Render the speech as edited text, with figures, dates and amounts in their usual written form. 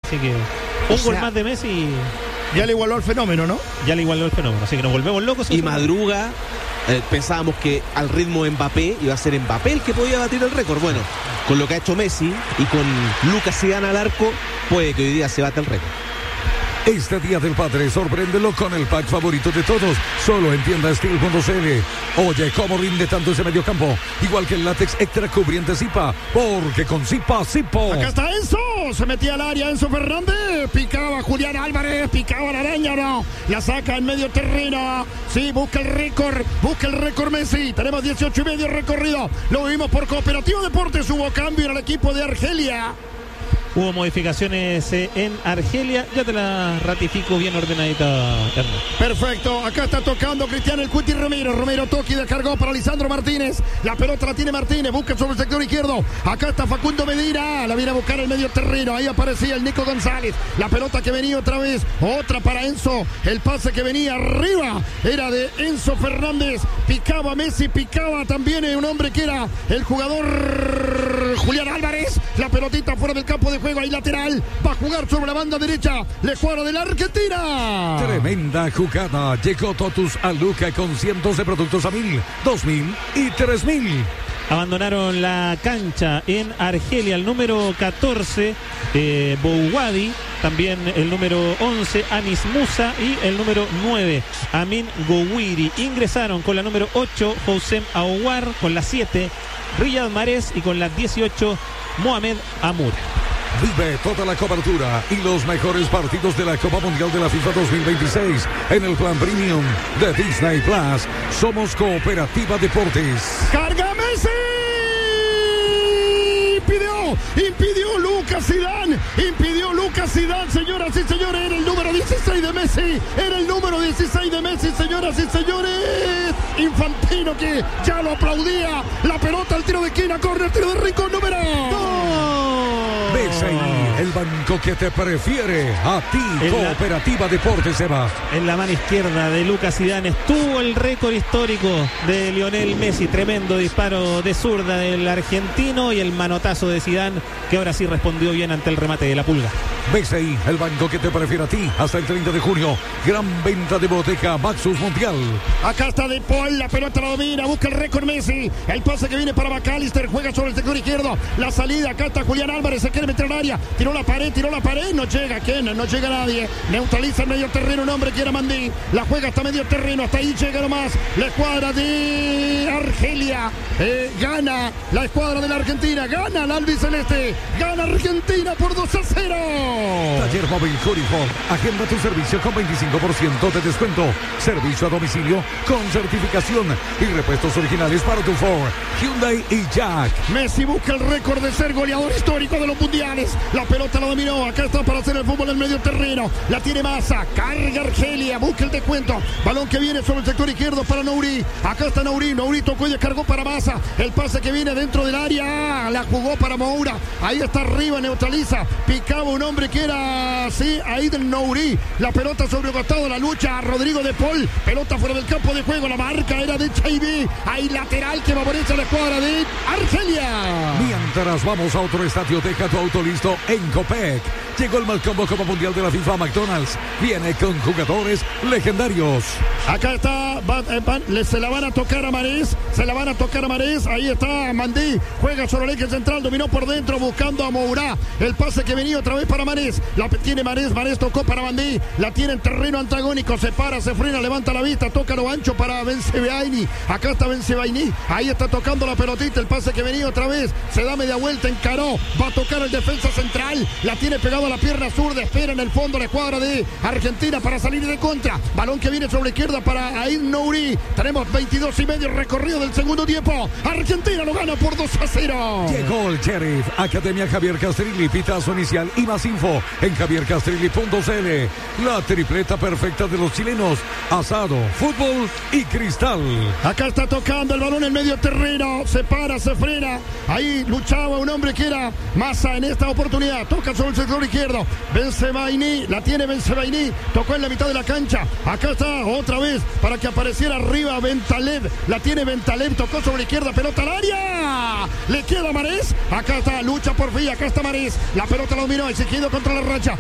Así que un gol más de Messi. Ya le igualó al fenómeno, ¿no? Ya le igualó el fenómeno, así que nos volvemos locos. Y madruga. Pensábamos que al ritmo de Mbappé iba a ser Mbappé el que podía batir el récord. Bueno, con lo que ha hecho Messi y con Lucas Zidane al arco, puede que hoy día se bata el récord. Este Día del Padre, sorpréndelo con el pack favorito de todos, solo en tiendasteel.cl. Oye, cómo rinde tanto ese mediocampo, igual que el látex extra cubriente Zipa, porque con Zipa, Zipo. Acá está Enzo, se metía al área Enzo Fernández, picaba Julián Álvarez, picaba la araña, no, la saca en medio terreno, sí, busca el récord Messi, tenemos 18,5 recorrido, lo vimos por Cooperativa Deportes, hubo cambio en el equipo de Argelia. Hubo modificaciones en Argelia. Ya te la ratifico bien ordenadita, Hernán. Perfecto. Acá está tocando Cristiano el Cuti Romero. Romero toca y descargó para Lisandro Martínez. La pelota la tiene Martínez. Busca sobre el sector izquierdo. Acá está Facundo Medina. La viene a buscar el medio terreno. Ahí aparecía el Nico González. La pelota que venía otra vez. Otra para Enzo. El pase que venía arriba era de Enzo Fernández. Picaba Messi. Picaba también un hombre que era el jugador Julián Álvarez. La pelotita fuera del campo de juego, ahí lateral, va a jugar sobre la banda derecha, la escuadra de la Argentina. Tremenda jugada, llegó Totus a Luca con cientos de productos a 1.000, 2.000 y 3.000. Abandonaron la cancha en Argelia el número 14, Bouwadi, también el número 11, Anis Musa, y el número 9, Amin Gouiri. Ingresaron con la número 8, Houssem Aouar, con la 7, Riyad Mahrez, y con la 18, Mohamed Amour. Vive toda la cobertura y los mejores partidos de la Copa Mundial de la FIFA 2026 en el plan premium de Disney Plus. Somos Cooperativa Deportes. ¡Carga Messi! Impidió Lucas Zidane, señoras y señores, era el número 16 de Messi, señoras y señores. Infantino que ya lo aplaudía. La pelota al tiro de esquina, córner, tiro de rincón, número 2. BCI, el banco que te prefiere. A ti, Cooperativa Deportes, Eva. En la mano izquierda de Lucas Zidane estuvo el récord histórico de Lionel Messi. Tremendo disparo de zurda del argentino y el manotazo de Zidane, que ahora sí respondió bien ante el remate de la Pulga. BCI, el banco que te prefiere a ti. Hasta el 30 de junio, gran venta de Boteca Maxus Mundial. Acá está De Paul, la pelota la domina, busca el récord Messi. El pase que viene para McAllister, juega sobre el sector izquierdo. La salida, acá está Julián Álvarez, se quiere meter al área. Tiró la pared, no llega. ¿Quién? No llega nadie. Neutraliza el medio terreno un hombre que era Mandí. La juega hasta medio terreno, hasta ahí llega nomás la escuadra de Argelia. Gana la escuadra de la Argentina, gana la albiceleste, gana Argentina por 2-0. Taller Móvil Curifón. Agenda tu servicio con 25% de descuento. Servicio a domicilio con certificación y repuestos originales para tu Ford, Hyundai y Jack. Messi busca el récord de ser goleador histórico de los mundiales. La pelota la dominó. Acá está para hacer el fútbol en el medio terreno. La tiene Massa. Carga Argelia. Busca el descuento. Balón que viene sobre el sector izquierdo para Nouri. Acá está Nouri. Nouri tocó y descargó para Massa. El pase que viene dentro del área. La jugó para Moura. Ahí está arriba. Neutraliza. Picaba un hombre que era Aiden Nouri. La pelota sobre el costado. La lucha. Rodrigo De Paul. Pelota fuera del campo de juego. La marca era de Chaibi. Ahí lateral que favorece a la escuadra de Argelia. Mientras vamos a otro estadio, deja tu auto listo en Copec. Llegó el Malcombo Copa Mundial de la FIFA. McDonald's viene con jugadores legendarios. Acá está, se la van a tocar a Mahrez. Ahí está Mandí. Juega sobre el eje central, dominó por dentro buscando a Moura. El pase que venía otra vez para Mahrez. La tiene Mahrez tocó para Mandí. La tiene en terreno antagónico. Se para, se frena, levanta la vista. Toca lo ancho para Bensebaini. Acá está Bensebaini. Ahí está tocando la pelotita. El pase que venía otra vez. Se da media vuelta, encaró. Va a tocar el defensa central. La tiene pegado a la pierna zurda. Espera en el fondo la escuadra de Argentina para salir de contra. Balón que viene sobre la izquierda para Aïd Nouri. Tenemos 22,5 recorrido del segundo tiempo. Argentina lo gana por 2-0. Llegó el Sheriff. Academia Javier Castrilli. Pitazo inicial y más info en javiercastrilli.cl. La tripleta perfecta de los chilenos. Asado, fútbol y cristal. Acá está tocando el balón en medio terreno. Se para, se frena. Ahí luchaba un hombre que era Massa en esta oportunidad. Toca sobre el sector izquierdo. Bensebaini, la tiene Bensebaini. Tocó en la mitad de la cancha. Acá está otra vez para que apareciera arriba Bentaleb. La tiene Bentaleb. Tocó sobre la izquierda. Pelota al área. Le queda Mahrez. Acá está, lucha por fin. Acá está Mahrez. La pelota la dominó. Exigido contra la racha.